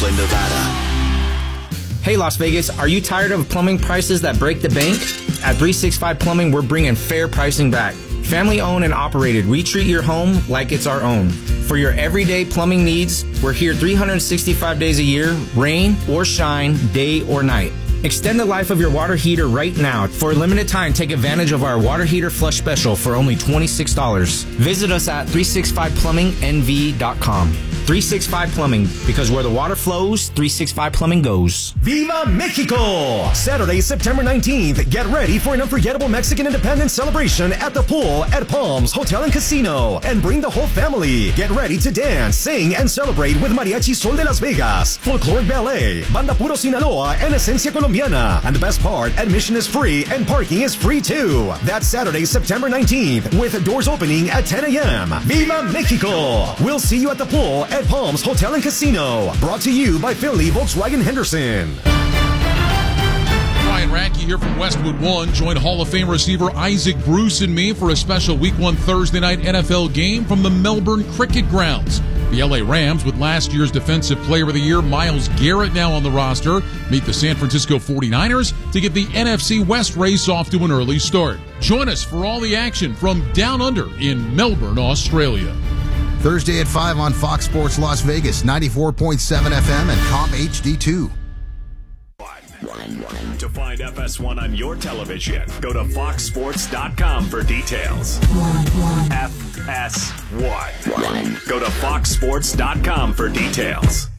Brooklyn, Nevada. Hey Las Vegas, are you tired of plumbing prices that break the bank? At 365 Plumbing, we're bringing fair pricing back. Family owned and operated, we treat your home like it's our own. For your everyday plumbing needs, we're here 365 days a year, rain or shine, day or night. Extend the life of your water heater right now. For a limited time, take advantage of our water heater flush special for only $26. Visit us at 365plummingnv.com. 365 Plumbing, because where the water flows, 365 Plumbing goes. Viva Mexico! Saturday, September 19th. Get ready for an unforgettable Mexican independence celebration at the pool at Palms Hotel and Casino. And bring the whole family. Get ready to dance, sing, and celebrate with Mariachi Sol de Las Vegas, Folkloric Ballet, Banda Puro Sinaloa, and Esencia Colombiana. And the best part, admission is free and parking is free too. That's Saturday, September 19th, with doors opening at 10 a.m. Viva Mexico! We'll see you at the pool at Palms Hotel and Casino. Brought to you by Finley Volkswagen Henderson. Ryan Radke here from Westwood One. Join Hall of Fame receiver Isaac Bruce and me for a special Week 1 Thursday night NFL game from the Melbourne Cricket Grounds. The LA Rams, with last year's Defensive Player of the Year Myles Garrett now on the roster, meet the San Francisco 49ers to get the NFC West race off to an early start. Join us for all the action from Down Under in Melbourne, Australia. Thursday at 5 on Fox Sports Las Vegas, 94.7 FM and Comp HD2. To find FS1 on your television, go to foxsports.com for details. FS1. Go to foxsports.com for details.